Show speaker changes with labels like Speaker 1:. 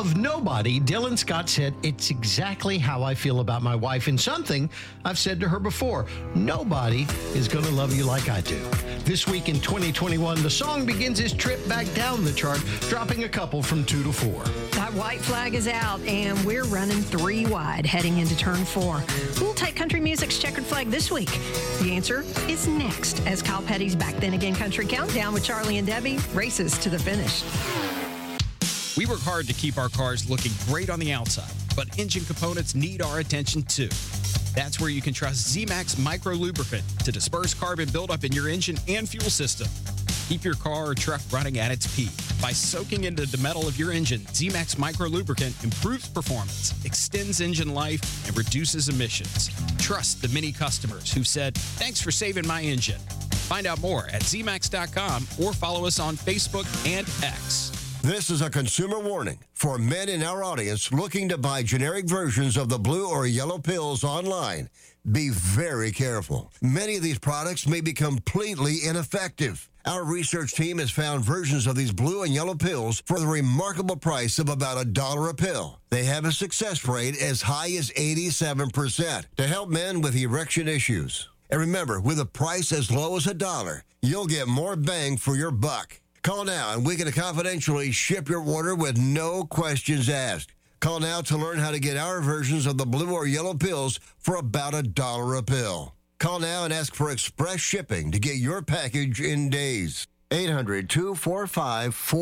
Speaker 1: of nobody, Dylan Scott said, "It's exactly how I feel about my wife, and something I've said to her before. Nobody is going to love you like I do." This week in 2021, the song begins his trip back down the chart, dropping a couple from 2 to 4.
Speaker 2: That white flag is out, and we're running 3 wide heading into turn 4. Who'll take country music's checkered flag this week? The answer is next, as Kyle Petty's Back Then Again Country Countdown with Charlie and Debbie races to the finish.
Speaker 3: We work hard to keep our cars looking great on the outside, but engine components need our attention too. That's where you can trust Z-Max Micro Lubricant to disperse carbon buildup in your engine and fuel system. Keep your car or truck running at its peak. By soaking into the metal of your engine, Z-Max Micro Lubricant improves performance, extends engine life, and reduces emissions. Trust the many customers who've said, "Thanks for saving my engine." Find out more at zmax.com or follow us on Facebook and X.
Speaker 4: This is a consumer warning for men in our audience looking to buy generic versions of the blue or yellow pills online. Be very careful. Many of these products may be completely ineffective. Our research team has found versions of these blue and yellow pills for the remarkable price of about $1 a pill. They have a success rate as high as 87% to help men with erection issues. And remember, with a price as low as $1, you'll get more bang for your buck. Call now and we can confidentially ship your order with no questions asked. Call now to learn how to get our versions of the blue or yellow pills for about $1 a pill. Call now and ask for express shipping to get your package in days. 800-245-4